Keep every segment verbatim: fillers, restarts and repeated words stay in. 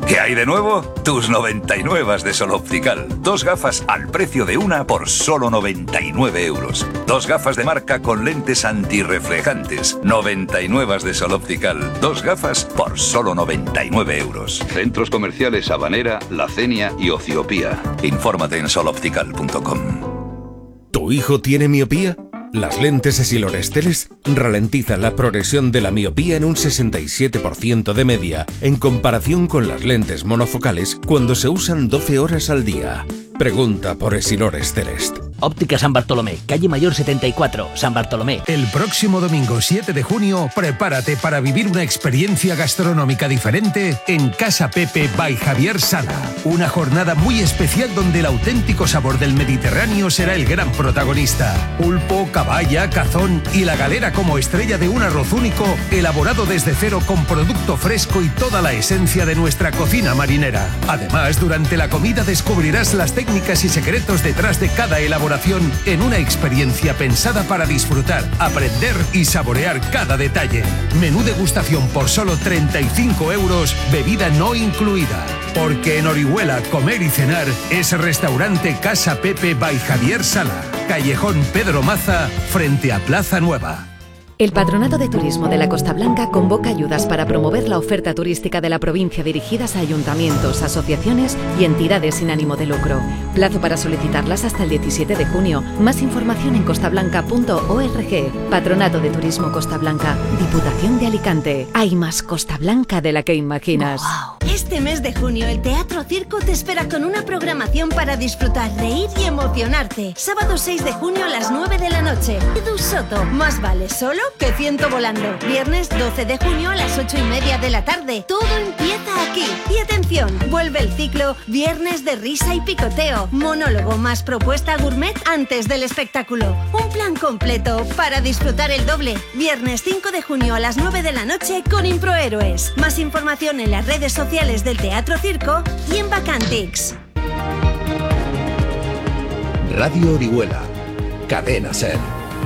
¿Qué hay de nuevo? Tus noventa y nueve de Sol Optical. Dos gafas al precio de una por solo noventa y nueve euros. Dos gafas de marca con lentes antirreflejantes. noventa y nueve de Sol Optical. Dos gafas por solo noventa y nueve euros. Centros comerciales Habanera, La Cenia y Ociopía. Infórmate en sol optical punto com. ¿Tu hijo tiene miopía? Las lentes Essilor-Stellest ralentizan la progresión de la miopía en un sesenta y siete por ciento de media, en comparación con las lentes monofocales cuando se usan doce horas al día. Pregunta por Essilor-Stellest. Óptica San Bartolomé, calle Mayor setenta y cuatro, San Bartolomé. El próximo domingo siete de junio, prepárate para vivir una experiencia gastronómica diferente en Casa Pepe by Javier Sala. Una jornada muy especial donde el auténtico sabor del Mediterráneo será el gran protagonista. Pulpo, caballa, cazón y la galera como estrella de un arroz único, elaborado desde cero con producto fresco y toda la esencia de nuestra cocina marinera. Además, durante la comida descubrirás las técnicas y secretos detrás de cada elaboración en una experiencia pensada para disfrutar, aprender y saborear cada detalle. Menú degustación por solo treinta y cinco euros, bebida no incluida. Porque en Orihuela comer y cenar es restaurante Casa Pepe by Javier Sala, Callejón Pedro Maza, frente a Plaza Nueva. El Patronato de Turismo de la Costa Blanca convoca ayudas para promover la oferta turística de la provincia dirigidas a ayuntamientos, asociaciones y entidades sin ánimo de lucro. Plazo para solicitarlas hasta el diecisiete de junio. Más información en costablanca punto org. Patronato de Turismo Costa Blanca, Diputación de Alicante. Hay más Costa Blanca de la que imaginas. Wow. Este mes de junio el Teatro Circo te espera con una programación para disfrutar, reír y emocionarte. Sábado seis de junio a las nueve de la noche. Edu Soto, más vale solo que ciento volando. Viernes doce de junio a las ocho y media de la tarde. Todo empieza aquí. Y atención, vuelve el ciclo Viernes de Risa y Picoteo. Monólogo más propuesta gourmet antes del espectáculo. Un plan completo para disfrutar el doble. Viernes cinco de junio a las nueve de la noche con Improhéroes. Más información en las redes sociales del Teatro Circo y en Bacantix. Radio Orihuela, Cadena Ser.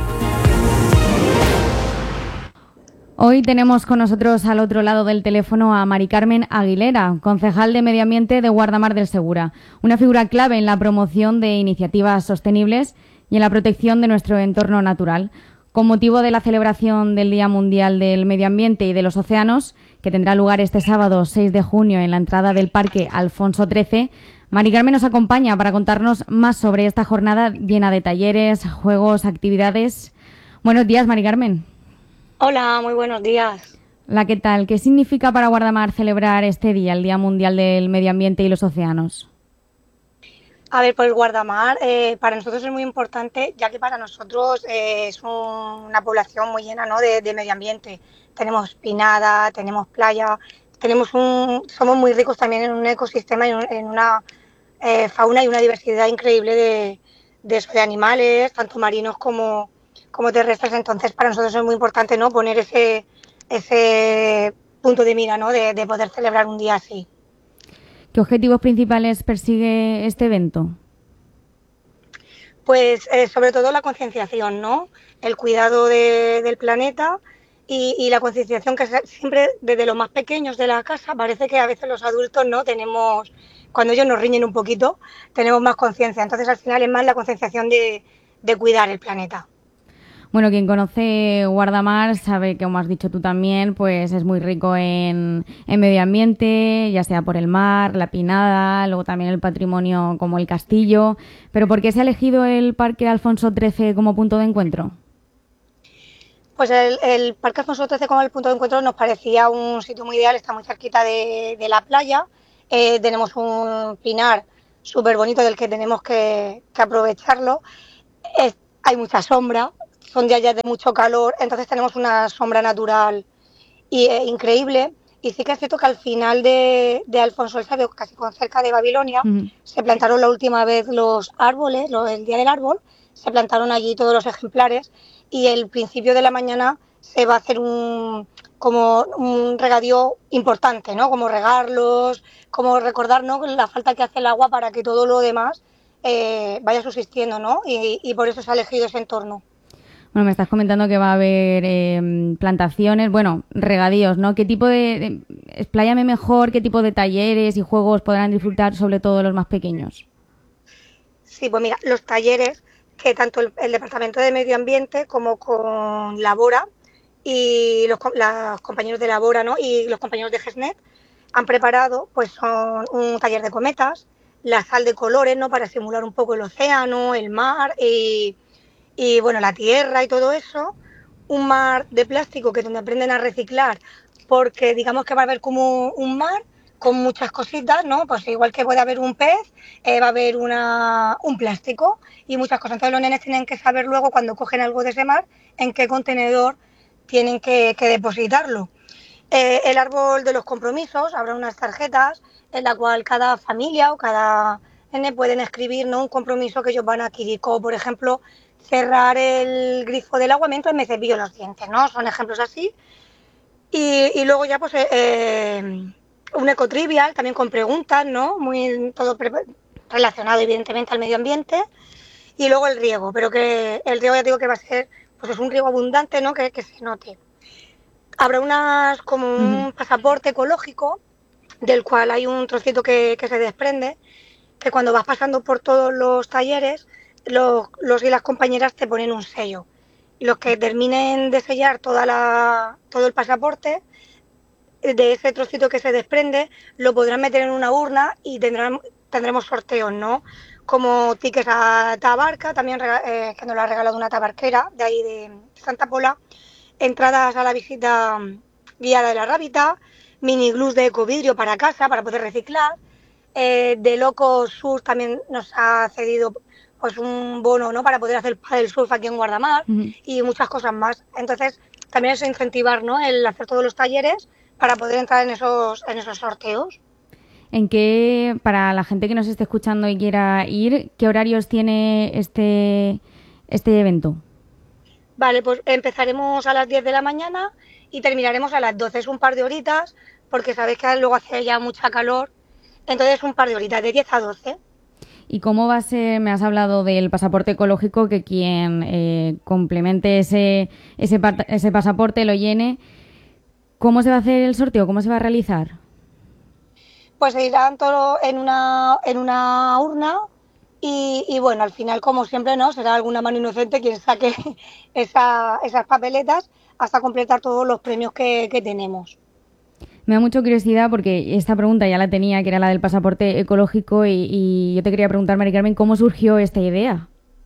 Hoy tenemos con nosotros al otro lado del teléfono a Mari Carmen Aguilera, concejal de Medio Ambiente de Guardamar del Segura, una figura clave en la promoción de iniciativas sostenibles y en la protección de nuestro entorno natural. Con motivo de la celebración del Día Mundial del Medio Ambiente y de los Océanos, que tendrá lugar este sábado seis de junio en la entrada del Parque Alfonso trece, Mari Carmen nos acompaña para contarnos más sobre esta jornada llena de talleres, juegos, actividades. Buenos días, Mari Carmen. Hola, muy buenos días. La, ¿qué tal? ¿Qué significa para Guardamar celebrar este día, el Día Mundial del Medio Ambiente y los Océanos? A ver, pues Guardamar eh, para nosotros es muy importante, ya que para nosotros eh, es un, una población muy llena, ¿no?, de, de medio ambiente. Tenemos pinada, tenemos playa, tenemos un, somos muy ricos también en un ecosistema, en, un, en una eh, fauna y una diversidad increíble de, de, de animales, tanto marinos como, como terrestres. Entonces, para nosotros es muy importante, ¿no?, poner ese, ese punto de mira, ¿no?, de, de poder celebrar un día así. ¿Qué objetivos principales persigue este evento? Pues eh, sobre todo la concienciación, ¿no? El cuidado de, del planeta y, y la concienciación que siempre desde los más pequeños de la casa, parece que a veces los adultos no tenemos, cuando ellos nos riñen un poquito, tenemos más conciencia. Entonces al final es más la concienciación de, de cuidar el planeta. Bueno, quien conoce Guardamar sabe que, como has dicho tú también, pues es muy rico en, en medio ambiente, ya sea por el mar, la pinada, luego también el patrimonio como el castillo. ¿Pero por qué se ha elegido el Parque Alfonso trece como punto de encuentro? Pues el, el Parque Alfonso trece como el punto de encuentro nos parecía un sitio muy ideal, está muy cerquita de, de la playa, eh, tenemos un pinar súper bonito del que tenemos que, que aprovecharlo, es, hay mucha sombra. Son días ya de mucho calor, entonces tenemos una sombra natural y, eh, increíble. Y sí que es cierto que al final de, de Alfonso el Sabio, casi con cerca de Babilonia, uh-huh. se plantaron la última vez los árboles, lo, el Día del Árbol, se plantaron allí todos los ejemplares y el principio de la mañana se va a hacer un como un regadío importante, ¿no? Como regarlos, como recordar, ¿no?, la falta que hace el agua para que todo lo demás eh, vaya subsistiendo, ¿no? Y, y por eso se ha elegido ese entorno. Bueno, me estás comentando que va a haber eh, plantaciones, bueno, regadíos, ¿no? ¿Qué tipo de, de... expláyame mejor, qué tipo de talleres y juegos podrán disfrutar, sobre todo los más pequeños? Sí, pues mira, los talleres que tanto el, el Departamento de Medio Ambiente como con Labora y los, los compañeros de Labora, ¿no? Y los compañeros de GESNET han preparado, pues son un taller de cometas, la sal de colores, ¿no? Para simular un poco el océano, el mar y, y bueno, la tierra y todo eso. Un mar de plástico que es donde aprenden a reciclar, porque digamos que va a haber como un mar con muchas cositas, ¿no? Pues igual que puede haber un pez, eh, va a haber una, un plástico y muchas cosas. Entonces los nenes tienen que saber luego cuando cogen algo de ese mar en qué contenedor tienen que, que depositarlo. Eh, el árbol de los compromisos, habrá unas tarjetas en la cual cada familia o cada nene pueden escribir, ¿no? Un compromiso que ellos van a adquirir, como por ejemplo cerrar el grifo del agua mientras me cepillo los dientes, ¿no? Son ejemplos así. Y, y luego ya pues... Eh, eh, un ecotrivial, también con preguntas, ¿no? Muy todo relacionado evidentemente al medio ambiente. Y luego el riego, pero que el riego ya digo que va a ser, pues es un riego abundante, ¿no? Que, que se note. Habrá unas como un uh-huh. pasaporte ecológico, del cual hay un trocito que, que se desprende, que cuando vas pasando por todos los talleres, los, los y las compañeras te ponen un sello. Y los que terminen de sellar toda la, todo el pasaporte, de ese trocito que se desprende, lo podrán meter en una urna y tendrán, tendremos sorteos, ¿no? Como tickets a Tabarca, también eh, que nos lo ha regalado una tabarquera de ahí de Santa Pola, entradas a la visita guiada de la Rábita, mini glus de ecovidrio para casa, para poder reciclar. Eh, de Loco Surf también nos ha cedido pues un bono, ¿no? Para poder hacer paddle surf aquí en Guardamar uh-huh. y muchas cosas más. Entonces, también es incentivar, ¿no? El hacer todos los talleres para poder entrar en esos en esos sorteos. ¿En qué, para la gente que nos esté escuchando y quiera ir, qué horarios tiene este, este evento? Vale, pues empezaremos a las diez de la mañana y terminaremos a las doce. Es un par de horitas, porque sabéis que luego hace ya mucha calor, entonces un par de horitas, de diez a doce. ¿Y cómo va a ser? Me has hablado del pasaporte ecológico, que quien eh, complemente ese, ese, ese pasaporte lo llene. ¿Cómo se va a hacer el sorteo? ¿Cómo se va a realizar? Pues se irán todo en una, en una urna y, y bueno, al final, como siempre, no será alguna mano inocente quien saque esa, esas papeletas hasta completar todos los premios que, que tenemos. Me da mucha curiosidad porque esta pregunta ya la tenía, que era la del pasaporte ecológico, y, y yo te quería preguntar, Mari Carmen, ¿cómo surgió esta idea?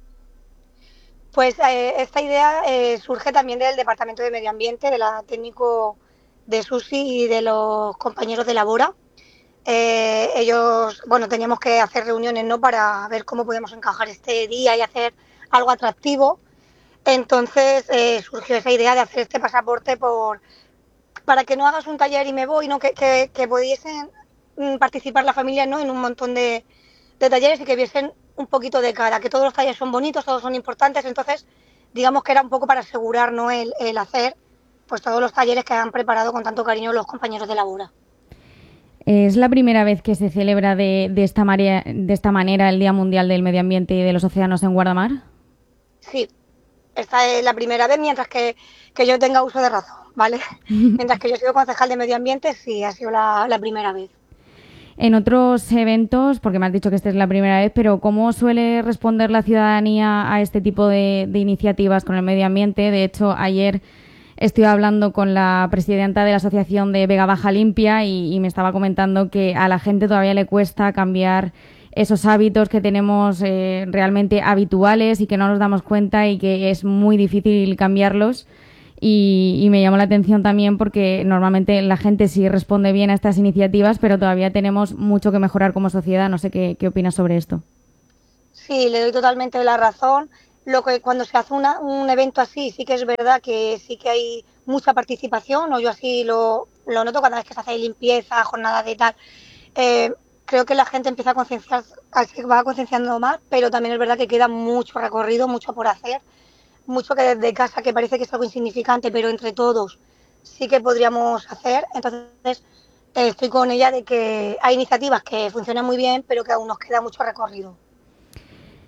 Pues eh, esta idea eh, surge también del Departamento de Medio Ambiente, de la técnico de Susi y de los compañeros de Labora. Eh, ellos, bueno, teníamos que hacer reuniones, ¿no? Para ver cómo podíamos encajar este día y hacer algo atractivo. Entonces eh, surgió esa idea de hacer este pasaporte por para que no hagas un taller y me voy, ¿no? Que, que, que pudiesen participar la familia, ¿no? En un montón de, de talleres y que viesen un poquito de cada, que todos los talleres son bonitos, todos son importantes. Entonces, digamos que era un poco para asegurar, ¿no? el, el hacer pues todos los talleres que han preparado con tanto cariño los compañeros de Labora. ¿Es la primera vez que se celebra de, de, esta marea, de esta manera el Día Mundial del Medio Ambiente y de los Océanos en Guardamar? Sí, esta es la primera vez, mientras que, que yo tenga uso de razón, ¿vale? Mientras que yo sigo concejal de Medio Ambiente, sí, ha sido la, la primera vez. En otros eventos, porque me has dicho que esta es la primera vez, pero ¿cómo suele responder la ciudadanía a este tipo de, de iniciativas con el medio ambiente? De hecho, ayer estoy hablando con la presidenta de la Asociación de Vega Baja Limpia y, y me estaba comentando que a la gente todavía le cuesta cambiar esos hábitos que tenemos eh, realmente habituales y que no nos damos cuenta y que es muy difícil cambiarlos. Y, y me llamó la atención también porque normalmente la gente sí responde bien a estas iniciativas, pero todavía tenemos mucho que mejorar como sociedad. No sé qué, qué opinas sobre esto. Sí, le doy totalmente la razón. Lo que cuando se hace una, un evento así, sí que es verdad que sí que hay mucha participación, o yo así lo, lo noto cada vez que se hace limpieza, jornadas de tal. Eh, creo que la gente empieza a concienciar, se va concienciando más, pero también es verdad que queda mucho recorrido, mucho por hacer, mucho que desde casa, que parece que es algo insignificante, pero entre todos sí que podríamos hacer. Entonces eh, estoy con ella de que hay iniciativas que funcionan muy bien, pero que aún nos queda mucho recorrido.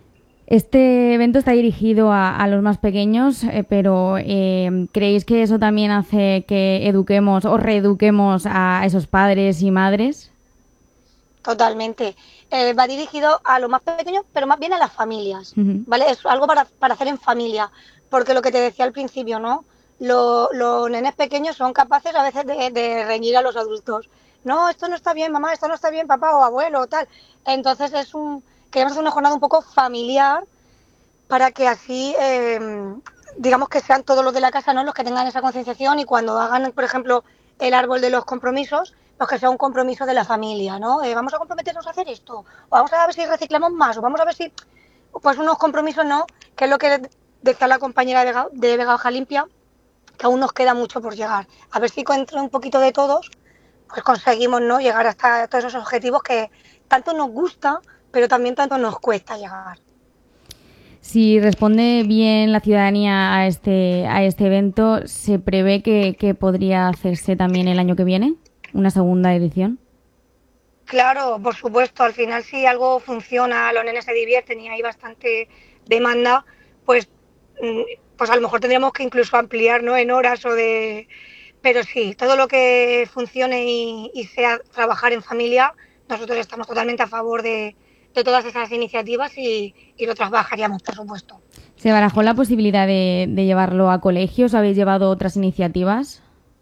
Este evento está dirigido a, a los más pequeños, eh, pero eh, ¿creéis que eso también hace que eduquemos o reeduquemos a esos padres y madres? Totalmente. Eh, va dirigido a los más pequeños, pero más bien a las familias, Uh-huh. ¿vale? Es algo para, para hacer en familia, porque lo que te decía al principio, ¿no? Lo- los nenes pequeños son capaces a veces de, de reñir a los adultos. No, esto no está bien, mamá, esto no está bien, papá o abuelo o tal. Entonces es un queremos hacer una jornada un poco familiar para que así, eh, digamos que sean todos los de la casa, ¿no? Los que tengan esa concienciación y cuando hagan, por ejemplo, el árbol de los compromisos, pues que sea un compromiso de la familia, ¿no? Eh, vamos a comprometernos a hacer esto, o vamos a ver si reciclamos más, o vamos a ver si, pues unos compromisos, ¿no? Que es lo que decía la compañera de Vega, de Vega Hoja Limpia, que aún nos queda mucho por llegar. A ver si con un poquito de todos, pues conseguimos, ¿no? Llegar hasta todos esos objetivos que tanto nos gusta, pero también tanto nos cuesta llegar. Si responde bien la ciudadanía a este a este evento, ¿se prevé que, que podría hacerse también el año que viene? ¿Una segunda edición? Claro, por supuesto, al final si algo funciona, los nenes se divierten y hay bastante demanda, pues, mm, pues a lo mejor tendríamos que incluso ampliar, ¿no? En horas o de... Pero sí, todo lo que funcione y, y sea trabajar en familia, nosotros estamos totalmente a favor de, de todas esas iniciativas y, y lo trabajaríamos, por supuesto. ¿Se barajó la posibilidad de, de llevarlo a colegios? ¿Habéis llevado otras iniciativas?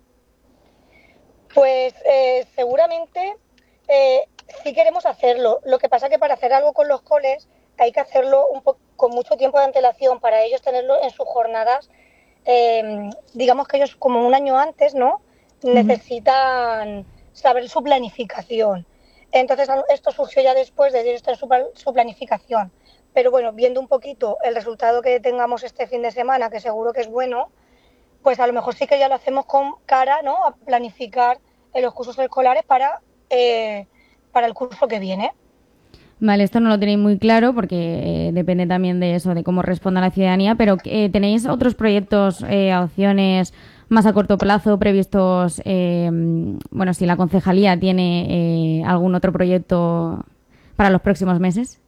Pues eh, seguramente eh, sí queremos hacerlo. Lo que pasa que para hacer algo con los coles hay que hacerlo un po- con mucho tiempo de antelación para ellos tenerlo en sus jornadas. Eh, digamos que ellos como un año antes, ¿no? Necesitan saber su planificación. Entonces esto surgió ya después de ellos tener su, pla- su planificación. Pero bueno, viendo un poquito el resultado que tengamos este fin de semana, que seguro que es bueno, pues a lo mejor sí que ya lo hacemos con cara, ¿no? A planificar en los cursos escolares para, eh, para el curso que viene. Vale, esto no lo tenéis muy claro porque eh, depende también de eso, de cómo responda la ciudadanía, pero eh, ¿tenéis otros proyectos, eh, opciones más a corto plazo previstos? Eh, bueno, si la concejalía tiene eh, algún otro proyecto para los próximos meses.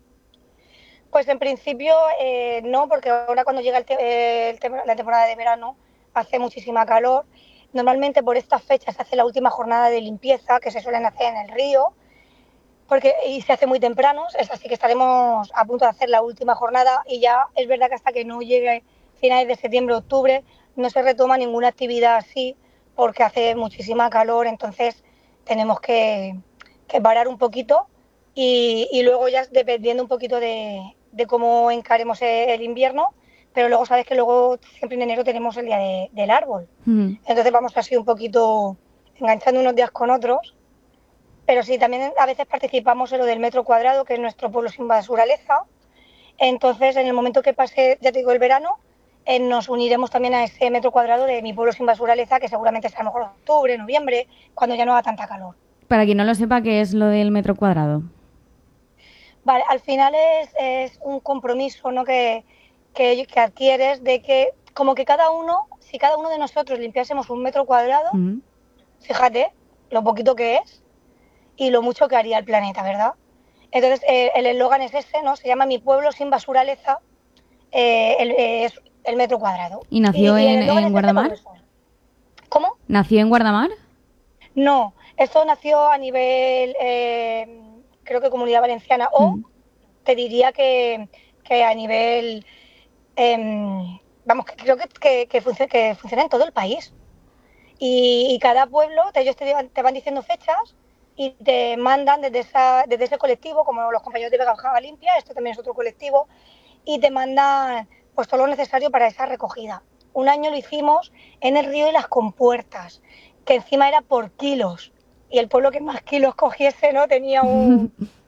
Pues en principio eh, no, porque ahora cuando llega el te- el tem- la temporada de verano hace muchísima calor. Normalmente por estas fechas se hace la última jornada de limpieza que se suelen hacer en el río, porque y se hace muy temprano, es así que estaremos a punto de hacer la última jornada y ya es verdad que hasta que no llegue finales de septiembre, octubre, no se retoma ninguna actividad así porque hace muchísima calor, entonces tenemos que, que parar un poquito y, y luego ya dependiendo un poquito de, de cómo encaremos el invierno, pero luego sabes que luego siempre en enero tenemos el día de, del árbol. Mm. Entonces vamos así un poquito enganchando unos días con otros. Pero sí, también a veces participamos en lo del metro cuadrado, que es nuestro pueblo sin naturaleza. Entonces, en el momento que pase, ya te digo, el verano, eh, nos uniremos también a ese metro cuadrado de mi pueblo sin naturaleza, que seguramente será a lo mejor octubre, noviembre, cuando ya no haga tanta calor. Para quien no lo sepa, ¿qué es lo del metro cuadrado? Vale, al final es, es un compromiso, ¿no? que, que, que adquieres de que, como que cada uno, si cada uno de nosotros limpiásemos un metro cuadrado, Mm. fíjate lo poquito que es y lo mucho que haría el planeta, ¿verdad? Entonces, eh, el eslogan es ese, ¿no? Se llama Mi pueblo sin basuraleza, eh, el, eh, es el metro cuadrado. ¿Y nació el en, eslogan en es ese Guardamar? por eso. ¿Cómo? ¿Nació en Guardamar? No, esto nació a nivel, eh, creo que Comunidad Valenciana, o Mm. te diría que, que a nivel, eh, vamos, que creo que, que, que, funciona, que funciona en todo el país. Y, y cada pueblo, te- ellos te, te van diciendo fechas y te mandan desde, esa, desde ese colectivo, como los compañeros de Vega Hoja Limpia, esto también es otro colectivo, y te mandan pues todo lo necesario para esa recogida. Un año lo hicimos en el río y las compuertas, que encima era por kilos, y el pueblo que más kilos cogiese, ¿no? Tenía un,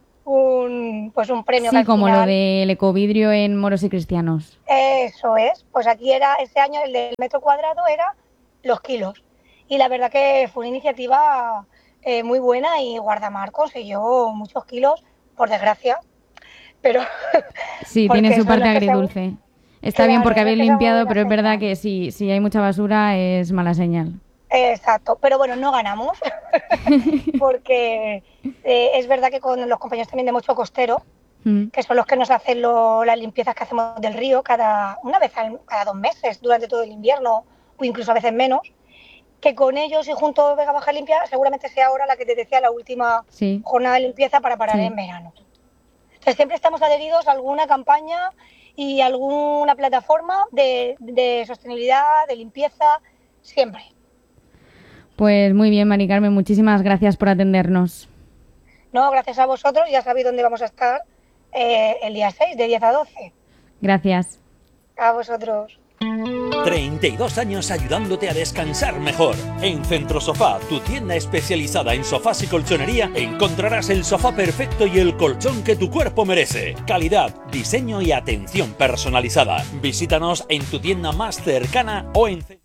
un pues un premio. que Sí, al como lo final- del ecovidrio en Moros y Cristianos. Eso es, pues aquí era, ese año el del metro cuadrado era los kilos. Y la verdad que fue una iniciativa eh, muy buena y Guardamar consiguió muchos kilos, por desgracia, pero... Sí, porque tiene su son parte las que se- agridulce. Está Claro, bien porque es habéis que se limpiado, mueve la pero es verdad señal. que si, si hay mucha basura es mala señal. Exacto, pero bueno, no ganamos, porque eh, es verdad que con los compañeros también de Mocho Costero mm. que son los que nos hacen lo, las limpiezas que hacemos del río cada una vez al, cada dos meses durante todo el invierno, o incluso a veces menos, que con ellos y junto a Vega Baja Limpia seguramente sea ahora la que te decía la última sí. jornada de limpieza para parar sí. en verano. Entonces siempre estamos adheridos a alguna campaña y alguna plataforma de, de sostenibilidad, de limpieza, siempre. Pues muy bien, Mari Carmen, muchísimas gracias por atendernos. No, gracias a vosotros, ya sabéis dónde vamos a estar eh, el día seis, de diez a doce. Gracias. A vosotros. treinta y dos años ayudándote a descansar mejor. En Centro Sofá, tu tienda especializada en sofás y colchonería, encontrarás el sofá perfecto y el colchón que tu cuerpo merece. Calidad, diseño y atención personalizada. Visítanos en tu tienda más cercana o en